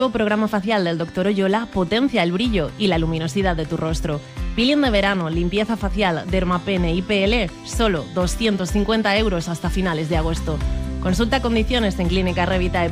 El programa facial del Dr. Oyola potencia el brillo y la luminosidad de tu rostro. Peeling de verano, limpieza facial, Dermapene y PL, solo 250 € hasta finales de agosto. Consulta condiciones en Clínica Revita.